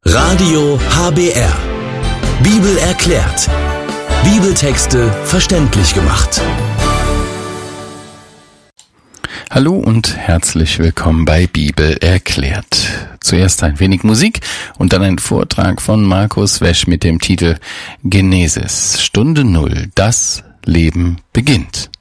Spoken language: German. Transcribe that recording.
Radio HBR. Bibel erklärt. Bibeltexte verständlich gemacht. Hallo und herzlich willkommen bei Bibel erklärt. Zuerst ein wenig Musik und dann ein Vortrag von Markus Wesch mit dem Titel Genesis, Stunde Null, das Leben beginnt.